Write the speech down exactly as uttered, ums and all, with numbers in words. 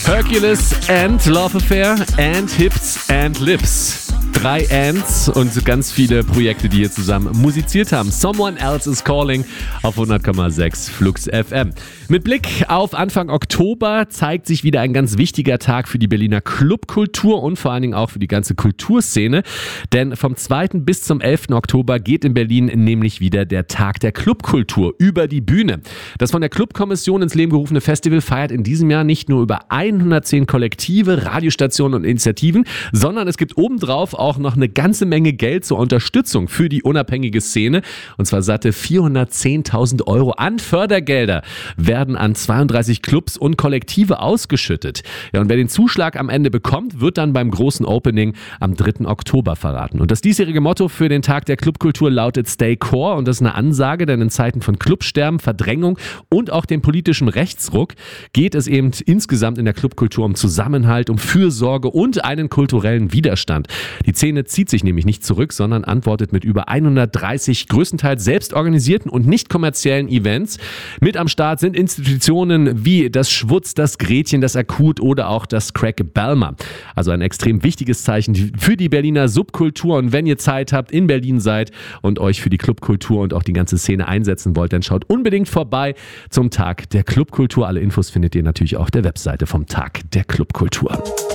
Hercules and Love Affair and Hips and Lips. Drei Ands und ganz viele Projekte, die hier zusammen musiziert haben. Someone Else is Calling auf hundert Komma sechs Flux F M. Mit Blick auf Anfang Oktober zeigt sich wieder ein ganz wichtiger Tag für die Berliner Clubkultur und vor allen Dingen auch für die ganze Kulturszene. Denn vom zweiten bis zum elften Oktober geht in Berlin nämlich wieder der Tag der Clubkultur über die Bühne. Das von der Clubkommission ins Leben gerufene Festival feiert in diesem Jahr nicht nur über hundertzehn Kollektive, Radiostationen und Initiativen, sondern es gibt obendrauf auch noch eine ganze Menge Geld zur Unterstützung für die unabhängige Szene. Und zwar satte vierhundertzehntausend Euro an Fördergelder werden an zweiunddreißig Clubs und Kollektive ausgeschüttet. Ja, und wer den Zuschlag am Ende bekommt, wird dann beim großen Opening am dritten Oktober verraten. Und das diesjährige Motto für den Tag der Clubkultur lautet Stay Core. Und das ist eine Ansage, denn in Zeiten von Clubsterben, Verdrängung und auch dem politischen Rechtsruck geht es eben insgesamt in der Clubkultur um Zusammenhalt, um Fürsorge und einen kulturellen Widerstand. Die Szene zieht sich nämlich nicht zurück, sondern antwortet mit über hundertdreißig größtenteils selbst organisierten und nicht kommerziellen Events. Mit am Start sind Institutionen wie das Schwutz, das Gretchen, das Akut oder auch das Crack Balmer. Also ein extrem wichtiges Zeichen für die Berliner Subkultur. Und wenn ihr Zeit habt, in Berlin seid und euch für die Clubkultur und auch die ganze Szene einsetzen wollt, dann schaut unbedingt vorbei zum Tag der Clubkultur. Alle Infos findet ihr natürlich auf der Webseite vom Tag der Clubkultur.